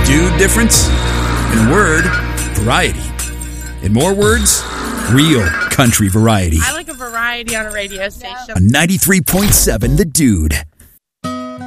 dude difference? In a word, variety. In more words, real country variety. I like a variety on a radio station. On 93.7 The Dude.